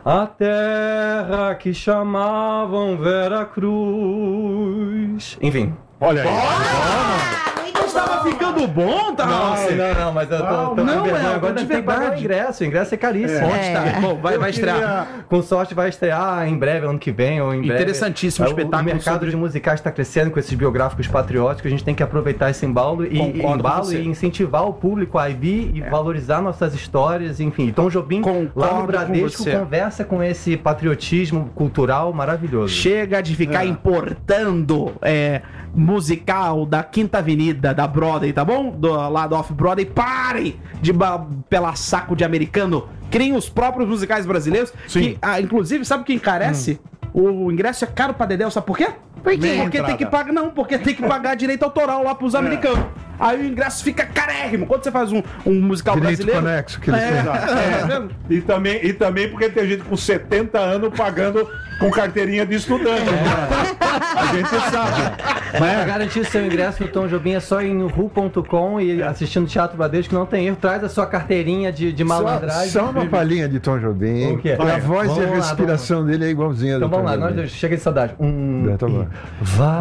A terra que chamavam Veracruz. Enfim. Olha aí. Estava ficando bom, tá? Não, mas eu tô não, agora de tem que pagar verdade. o ingresso é caríssimo. Onde tá? Bom, vai estrear. Com sorte vai estrear em breve, ano que vem ou em breve. Interessantíssimo espetáculo. O mercado de musicais está crescendo com esses biográficos patrióticos, a gente tem que aproveitar esse embalo e incentivar o público a vir e valorizar nossas histórias, enfim. Tom Jobim, lá no Bradesco, conversa com esse patriotismo cultural maravilhoso. Chega de ficar importando musical da Quinta Avenida, da Broadway, tá bom? Lá do Off-Broadway. Parem de pela saco de americano. Criem os próprios musicais brasileiros. Que, inclusive, sabe o que encarece? O ingresso é caro pra Dedéu, sabe por quê? Porque tem que pagar. Não, porque tem que pagar direito autoral lá pros americanos. Aí o ingresso fica carérrimo. Quando você faz um musical direito brasileiro. Conexo, que eles E também porque tem gente com 70 anos pagando com carteirinha de estudante. A gente sabe. Mas pra garantir seu ingresso no Tom Jobim é só ir no ru.com e assistindo Teatro Bradesco, não tem erro. Traz a sua carteirinha de malandragem. Só uma palhinha de Tom Jobim. O quê? A voz e a respiração dele é igualzinha. Então vamos lá, chega de saudade. Tá bom. Vai.